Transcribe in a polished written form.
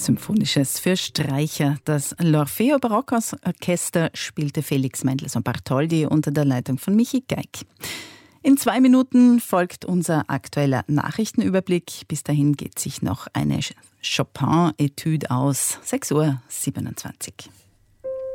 Symphonisches für Streicher. Das L'Orfeo Barockorchester spielte Felix Mendelssohn Bartholdy unter der Leitung von Michi Geig. In 2 Minuten folgt unser aktueller Nachrichtenüberblick. Bis dahin geht sich noch eine Chopin-Etüde aus. 6:27 Uhr.